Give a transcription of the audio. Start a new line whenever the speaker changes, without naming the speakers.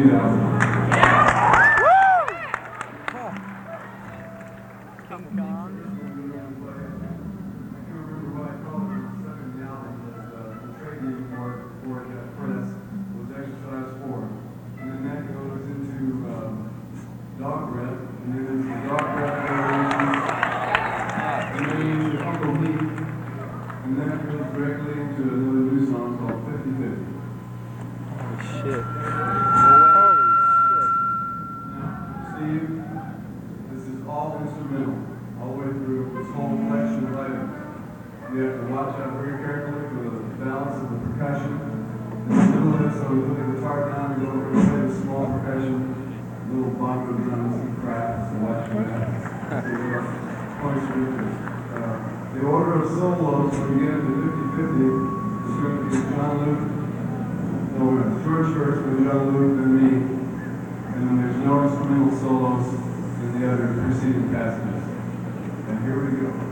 meet out. Dog breath, and then there's the dog breath variations, and then you use your Uncle Meat, and then it goes directly into another new song called 50-50.
Holy shit.
Now, Steve, this is all instrumental, all the way through this whole collection of items. You have to watch out very carefully for the balance of the percussion. In the middle of it, so we put the guitar down, we go over and play the small percussion. Little bongo drums and cracks and watch for that. The order of solos when you get into 50-50 is going to be John Luke. No, it's George first, then John Luke, then me. And then there's no instrumental solos in the other preceding passages. And here we go.